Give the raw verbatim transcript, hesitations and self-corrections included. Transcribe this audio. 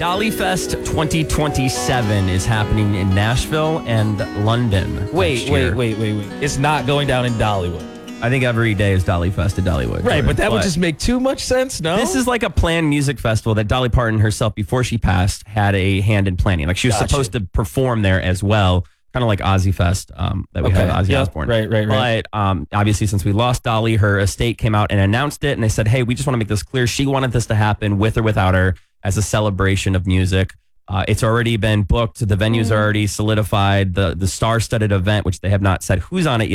Dolly Fest twenty twenty-seven is happening in Nashville and London. Wait, wait, wait, wait, wait. It's not going down in Dollywood. I think every day is Dolly Fest at Dollywood. Right, but that but would just make too much sense, no? This is like a planned music festival that Dolly Parton herself, before she passed, had a hand in planning. Like she was gotcha. supposed to perform there as well, kind of like Ozzy Fest um, that we okay. had Ozzy yep. Osbourne. Right, right, right. But um, obviously, since we lost Dolly, her estate came out and announced it, and they said, hey, we just want to make this clear. She wanted this to happen with or without her as a celebration of music. Uh, it's already been booked. The venues are already solidified. The, the star-studded event, which they have not said who's on it yet.